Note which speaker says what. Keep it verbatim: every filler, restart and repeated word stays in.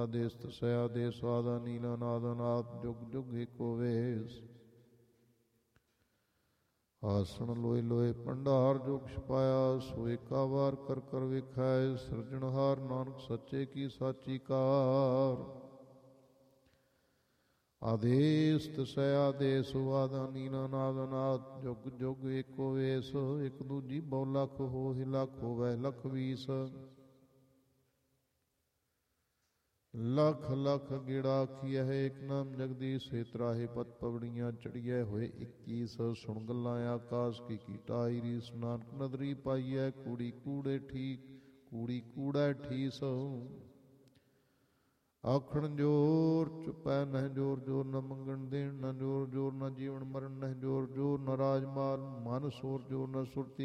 Speaker 1: ਆਦੇਸ ਤਸੈ ਆਦੇਸ ਆਦਾ ਨੀਲਾ ਨਾਦਨਾਥ ਜੁਗ ਜੁਗ ਏਕੋ ਵੇਸ। ਆਸਣ ਲੋਏ ਲੋਏ ਭੰਡਾਰ ਜੋ ਕੁਛ ਪਾਇਆ ਸੋ ਏਕਾ ਵਾਰ ਕਰ ਕਰ ਵੇਖੈ। ਸਿਰਜਣਹਾਰ ਨਾਨਕ ਸੱਚੇ ਕੀ ਸਾਚੀ ਕਾਰ। ਆਦੇਸ ਤਸੈ ਆਦੇਸ ਆਦਾ ਨੀਲਾ ਨਾਦਨਾਥ ਜੁਗ ਜੁਗ ਏਕੋ ਵੇਸ। ਇੱਕ ਦੂਜੀ ਬਹੁ ਲੱਖ ਹੋਹਿ ਲੱਖ ਹੋਵੈ ਲੱਖ ਵੀਸ। ਲੱਖ ਲੱਖ ਗੇੜਾ ਆਖੀਐ ਏਕ ਨਾਮ ਜਗਦੀਸ਼। ਸੇ ਤਰਾਹੇ ਪਤ ਪਵੜੀਆਂ ਚੜੀਐ ਹੋਏ ਇੱਕੀਸ। ਸੁਣ ਗੱਲਾਂ ਆਕਾਸ ਕੀ ਕੀਟਾਈ ਰੀਸ। ਨਾਨਕ ਨਦਰੀ ਪਾਈਐ ਕੂੜੀ ਕੂੜੇ ਠੀਕ ਕੂੜੀ ਕੂੜੈ ਠੀਸ। ਆਖਣ ਜੋਰ ਚੁਪੈ ਨਹਿ ਜੋਰ ਜੋਰ ਨ ਮੰਗਣ ਦੇਣ ਨ ਜੋਰ ਜੋਰ ਨ ਜੀਵਨ ਮਰਨ ਨਹਿ ਜੋਰ ਜੋਰ ਨ ਰਾਜ ਮਾਲ ਮਨ ਸੋਰ ਜੋਰ ਨ ਸੁਰਤੀ